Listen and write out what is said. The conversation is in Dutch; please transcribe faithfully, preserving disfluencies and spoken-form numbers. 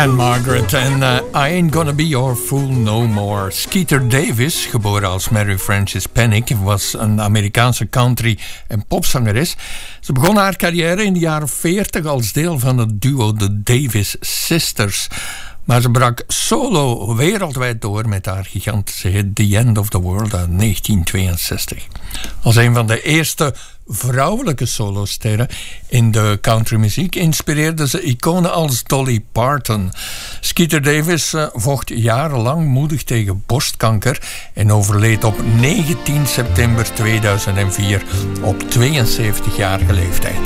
En Margaret en uh, I Ain't Gonna Be Your Fool No More. Skeeter Davis, geboren als Mary Frances Pennick, was een Amerikaanse country- en popzangeres. Ze begon haar carrière in de jaren veertig als deel van het duo The Davis Sisters. Maar ze brak solo wereldwijd door met haar gigantische hit The End of the World uit negentien tweeënzestig. Als een van de eerste vrouwelijke solosterren in de countrymuziek inspireerde ze iconen als Dolly Parton. Skeeter Davis uh, vocht jarenlang moedig tegen borstkanker en overleed op negentien september tweeduizend vier op tweeënzeventigjarige leeftijd.